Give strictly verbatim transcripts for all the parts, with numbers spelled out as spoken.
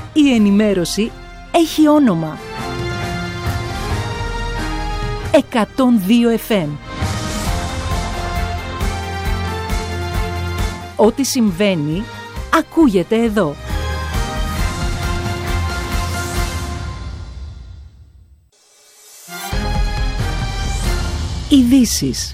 Η ενημέρωση έχει όνομα. εκατόν δύο εφ εμ. Ό,τι συμβαίνει, ακούγεται εδώ. Ειδήσεις.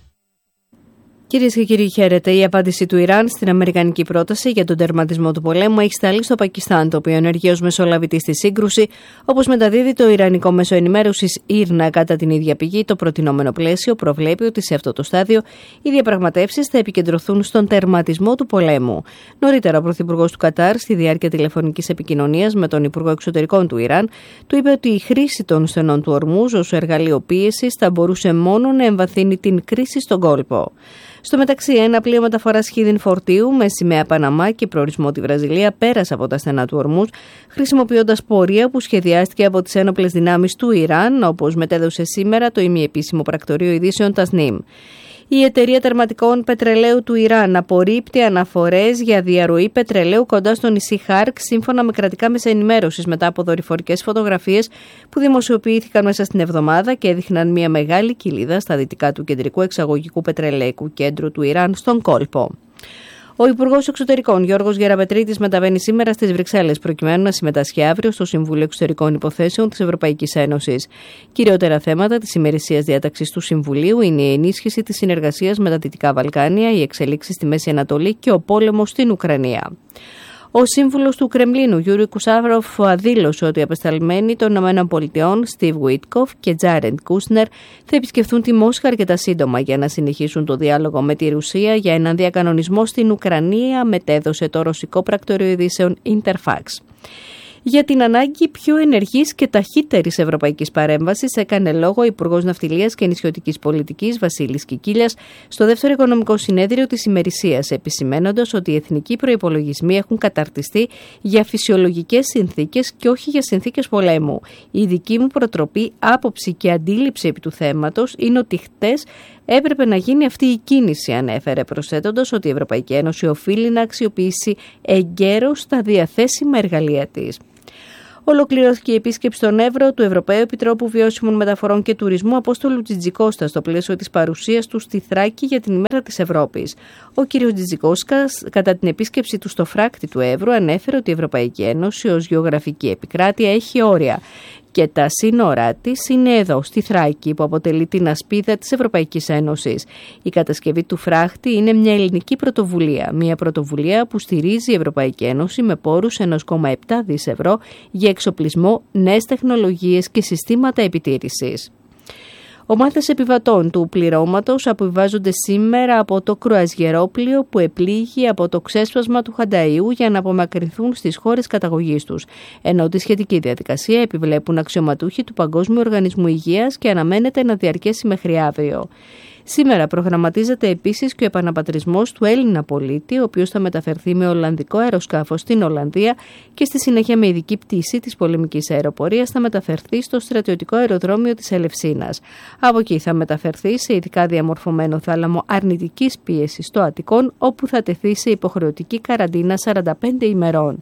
Κυρίες και κύριοι, χαίρετε. Η απάντηση του Ιράν στην αμερικανική πρόταση για τον τερματισμό του πολέμου έχει σταλεί στο Πακιστάν, το οποίο ενεργεί ως μεσολαβητή στη σύγκρουση, όπως μεταδίδει το Ιρανικό Μέσο Ενημέρωσης ΙΡΝΑ. Κατά την ίδια πηγή, το προτινόμενο πλαίσιο προβλέπει ότι σε αυτό το στάδιο οι διαπραγματεύσεις θα επικεντρωθούν στον τερματισμό του πολέμου. Νωρίτερα, ο Πρωθυπουργός του Κατάρ, στη διάρκεια τηλεφωνικής επικοινωνίας με τον Υπουργό Εξωτερικών του Ιράν, του είπε ότι η χρήση των στενών του Ορμούζ ως εργαλείο πίεσης θα μπορούσε μόνο να εμβαθύνει την κρίση στον κόλπο. Στο μεταξύ, ένα πλοίο μεταφοράς χίδιν φορτίου με σημαία Παναμά και προορισμό τη Βραζιλία πέρασε από τα στενά του Ορμούζ, χρησιμοποιώντας πορεία που σχεδιάστηκε από τις ένοπλες δυνάμεις του Ιράν, όπως μετέδωσε σήμερα το ημιεπίσημο πρακτορείο ειδήσεων Τασνίμ. Η εταιρεία τερματικών πετρελαίου του Ιράν απορρίπτει αναφορές για διαρροή πετρελαίου κοντά στο νησί Χάρκ, σύμφωνα με κρατικά μέσα ενημέρωσης, μετά από δορυφορικές φωτογραφίες που δημοσιοποιήθηκαν μέσα στην εβδομάδα και έδειχναν μια μεγάλη κοιλίδα στα δυτικά του κεντρικού εξαγωγικού πετρελαϊκού κέντρου του Ιράν στον κόλπο. Ο Υπουργός Εξωτερικών Γιώργος Γεραπετρίτης μεταβαίνει σήμερα στις Βρυξέλλες προκειμένου να συμμετάσχει αύριο στο Συμβούλιο Εξωτερικών Υποθέσεων της Ευρωπαϊκής Ένωσης. Κυριότερα θέματα της ημερησίας διάταξης του Συμβουλίου είναι η ενίσχυση της συνεργασίας με τα Δυτικά Βαλκάνια, οι εξελίξεις στη Μέση Ανατολή και ο πόλεμος στην Ουκρανία. Ο σύμβουλος του Κρεμλίνου, Γιούρι Κουσάβροφ, δήλωσε ότι οι απεσταλμένοι των ΗΠΑ, Στιβ Γουίτκοφ και Τζάρεντ Κούσνερ, θα επισκεφθούν τη Μόσχα αρκετά σύντομα για να συνεχίσουν το διάλογο με τη Ρουσία για έναν διακανονισμό στην Ουκρανία, μετέδωσε το ρωσικό πρακτορείο ειδήσεων Interfax. Για την ανάγκη πιο ενεργής και ταχύτερης ευρωπαϊκής παρέμβασης έκανε λόγο ο Υπουργός Ναυτιλίας και Νησιωτικής Πολιτικής Βασίλης Κικίλιας στο δεύτερο οικονομικό συνέδριο της ημερησίας, επισημένοντας ότι οι εθνικοί προϋπολογισμοί έχουν καταρτιστεί για φυσιολογικές συνθήκες και όχι για συνθήκες πολέμου. Η δική μου προτροπή, άποψη και αντίληψη επί του θέματος είναι ότι χτες έπρεπε να γίνει αυτή η κίνηση, ανέφερε, προσθέτοντας ότι η Ευρωπαϊκή Ένωση οφείλει να αξιοποιήσει εγκαίρως τα διαθέσιμα εργαλεία της. Ολοκληρώθηκε η επίσκεψη στον Εύρο του Ευρωπαίου Επιτρόπου Βιώσιμων Μεταφορών και Τουρισμού Απόστολου Τζιτζικώστα στο πλαίσιο της παρουσίας του στη Θράκη για την ημέρα της Ευρώπης. Ο κ. Τζιτζικώσκας, κατά την επίσκεψη του στο φράκτη του Εύρου, ανέφερε ότι η Ευρωπαϊκή Ένωση ως γεωγραφική επικράτεια έχει όρια και τα σύνορά της είναι εδώ, στη Θράκη, που αποτελεί την ασπίδα της Ευρωπαϊκής Ένωσης. Η κατασκευή του φράχτη είναι μια ελληνική πρωτοβουλία, μια πρωτοβουλία που στηρίζει η Ευρωπαϊκή Ένωση με πόρους ένα κόμμα επτά δισεκατομμύρια ευρώ για εξοπλισμό, νέες τεχνολογίες και συστήματα επιτήρησης. Ομάδες επιβατών του πληρώματος αποβιβάζονται σήμερα από το κρουαζιερόπλοιο που επλήγει από το ξέσπασμα του Χανταΐου για να απομακρυνθούν στις χώρες καταγωγής τους, ενώ τη σχετική διαδικασία επιβλέπουν αξιωματούχοι του Παγκόσμιου Οργανισμού Υγείας και αναμένεται να διαρκέσει μέχρι αύριο. Σήμερα προγραμματίζεται επίσης και ο επαναπατρισμός του Έλληνα πολίτη, ο οποίος θα μεταφερθεί με ολλανδικό αεροσκάφος στην Ολλανδία και στη συνέχεια με ειδική πτήση της πολεμικής αεροπορίας θα μεταφερθεί στο στρατιωτικό αεροδρόμιο της Ελευσίνας. Από εκεί θα μεταφερθεί σε ειδικά διαμορφωμένο θάλαμο αρνητικής πίεσης στο Αττικόν, όπου θα τεθεί σε υποχρεωτική καραντίνα σαράντα πέντε ημερών.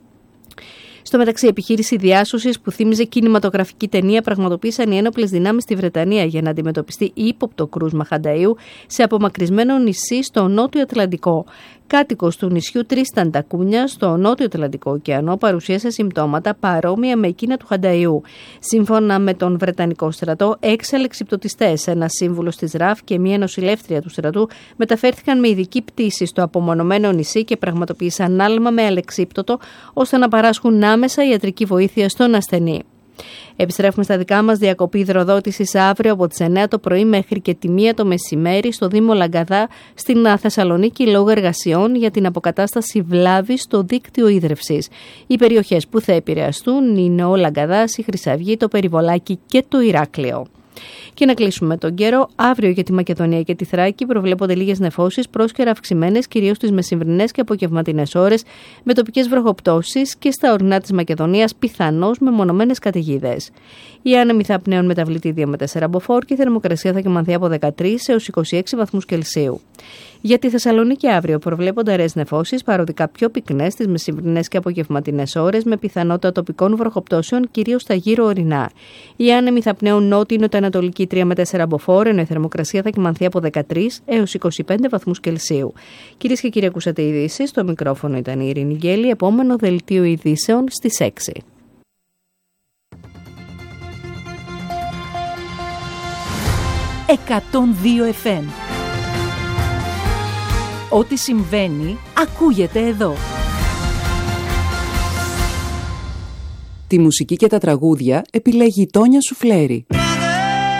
Στο μεταξύ, επιχείρηση διάσωσης που θύμιζε κινηματογραφική ταινία πραγματοποίησαν οι ένοπλες δυνάμεις στη Βρετανία για να αντιμετωπιστεί ύποπτο κρούσμα Χανταΐου σε απομακρυσμένο νησί στο Νότιο Ατλαντικό. Κάτοικος του νησιού Τρίσταν τα Κούνια στο Νότιο Ατλαντικό ωκεανό παρουσίασε συμπτώματα παρόμοια με εκείνα του Χανταΐου. Σύμφωνα με τον Βρετανικό στρατό, έξι αλεξιπτωτιστές, ένας σύμβουλος της ΡΑΦ και μία νοσηλεύτρια του στρατού μεταφέρθηκαν με ειδική πτήση στο απομονωμένο νησί και πραγματοποίησαν άλμα με αλεξίπτωτο ώστε να παράσχουν άμεσα ιατρική βοήθεια στον ασθενή. Επιστρέφουμε στα δικά μας. Διακοπή υδροδότησης αύριο από τις εννιά το πρωί μέχρι και τη μία το μεσημέρι στο Δήμο Λαγκαδά στην Θεσσαλονίκη λόγω εργασιών για την αποκατάσταση βλάβης στο δίκτυο ίδρευσης. Οι περιοχές που θα επηρεαστούν είναι ο Λαγκαδάς, η Χρυσαυγή, το Περιβολάκι και το Ηράκλειο. Και να κλείσουμε τον καιρό. Αύριο για τη Μακεδονία και τη Θράκη προβλέπονται λίγες νεφώσεις, πρόσκαιρα αυξημένες κυρίως στις μεσημβρινές και απογευματινές ώρες, με τοπικές βροχοπτώσεις και στα ορεινά της Μακεδονίας πιθανώς με μονομένες καταιγίδες. Οι άνεμοι θα πνέουν μεταβλητή δύο με τέσσερα μποφόρ και η θερμοκρασία θα κυμανθεί από δεκατρείς έως είκοσι έξι βαθμούς Κελσίου. Για τη Θεσσαλονίκη αύριο προβλέπονται αραιές νεφώσεις, παροδικά πιο πυκνές στις μεσημβρινές και απογευματινές ώρες, με πιθανότητα τοπικών βροχοπτώσεων κυρίως στα γύρω ορεινά. Οι άνεμοι θα πνέουν νότιο-νοτιοανατολική τρία με τέσσερα μποφόρ, ενώ η θερμοκρασία θα κυμανθεί από δεκατρείς έως είκοσι πέντε βαθμούς Κελσίου. Κυρίες και κύριοι, ακούσατε ειδήσεις. Στο μικρόφωνο ήταν η Ειρήνη Γκέλη. Επόμενο δελτίο ειδήσεων στις έξι. εκατόν δύο εφ εμ. Ό,τι συμβαίνει, ακούγεται εδώ. Τη μουσική και τα τραγούδια επιλέγει η Τόνια Σουφλέρη.